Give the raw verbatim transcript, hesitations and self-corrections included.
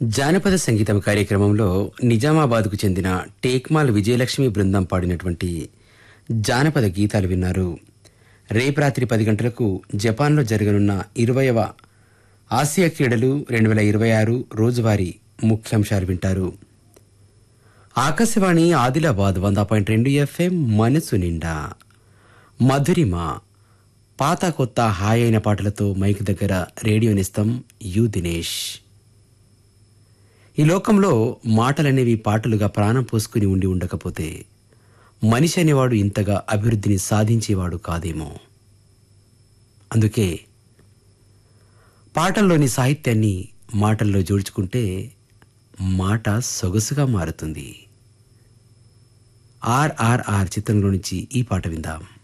జానపద సంగీతం కార్యక్రమంలో నిజామాబాద్కు చెందిన టేక్మాల్ విజయలక్ష్మి బృందం పాడినటువంటి జానపద గీతాలు విన్నారు. రేపు రాత్రి పది గంటలకు జపాన్లో జరగనున్న ఇరవయవ ఆసియా క్రీడలు రెండు వేల ఇరవై ఆరు రోజువారీ ముఖ్యాంశాలు వింటారు. ఆకాశవాణి ఆదిలాబాద్ వంద పాయింట్ రెండు ఎఫ్ఎం మనసు నిండా మధురిమ పాత కొత్త హాయైన పాటలతో మైక్ దగ్గర రేడియో నిస్తం యు దినేష్. ఈ లోకంలో మాటలనేవి పాటలుగా ప్రాణం పోసుకుని ఉండి ఉండకపోతే మనిషి అనేవాడు ఇంతగా అభివృద్ధిని సాధించేవాడు కాదేమో. అందుకే పాటల్లోని సాహిత్యాన్ని మాటల్లో జోడించుకుంటే మాట సొగసుగా మారుతుంది. ఆర్ఆర్ఆర్ చిత్రంలో నుంచి ఈ పాట విందాం.